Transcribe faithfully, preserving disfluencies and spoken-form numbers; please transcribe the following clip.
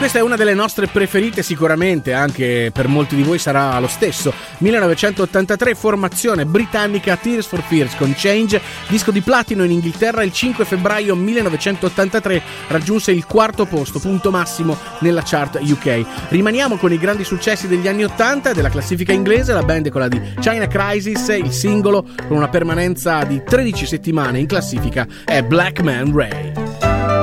questa è una delle nostre preferite sicuramente, anche per molti di voi sarà lo stesso. millenovecentottantatré, formazione britannica, Tears for Fears con Change, disco di platino in Inghilterra il cinque febbraio millenovecentottantatré, raggiunse il quarto posto, punto massimo nella chart U K. Rimaniamo con i grandi successi degli anni ottanta della classifica inglese. La band è quella di China Crisis, il singolo con una permanenza di tredici settimane in classifica è Black Man Ray.